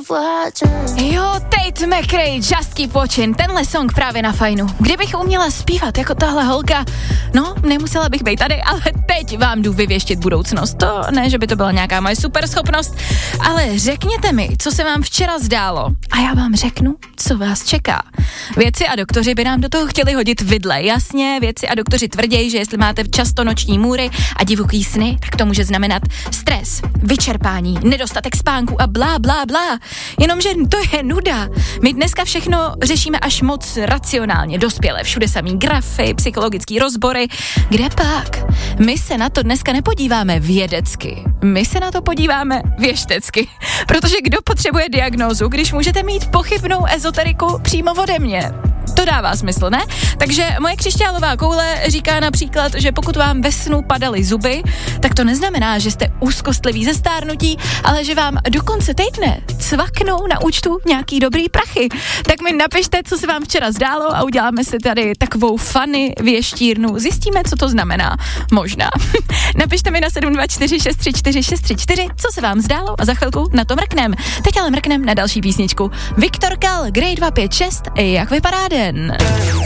Jo, Tate McRae, Just Keep Watching, tenhle song právě na fajnu. Kdybych uměla zpívat jako tahle holka, no, nemusela bych být tady, ale teď vám jdu vyvěštit budoucnost. To ne, že by to byla nějaká moje super schopnost, ale řekněte mi, co se vám včera zdálo a já vám řeknu, co vás čeká. Vědci a doktoři by nám do toho chtěli hodit vidle, jasně, vědci a doktoři tvrdí, že jestli máte často noční můry a divoký sny, tak to může znamenat stres, vyčerpání, nedostatek spánku a blá, blá, blá. Jenomže to je nuda. My dneska všechno řešíme až moc racionálně, dospěle, všude samý grafy, psychologický rozbory. Kde pak? My se na to dneska nepodíváme vědecky, my se na to podíváme věštecky. Protože kdo potřebuje diagnózu, když můžete mít pochybnou ezoteriku přímo ode mě? To dává smysl, ne? Takže moje křišťálová koule říká například, že pokud vám ve snu padaly zuby, tak to neznamená, že jste úzkostliví ze stárnutí, ale že vám do konce týdne cvaknou na účtu nějaký dobrý prachy. Tak mi napište, co se vám včera zdálo a uděláme si tady takovou funny věštírnu. Zjistíme, co to znamená. Možná. Napište mi na 724634634, co se vám zdálo a za chvilku na to mrknem. Teď ale mrknem na další písničku. Viktor Kal, Grade 256, jak vypadá den?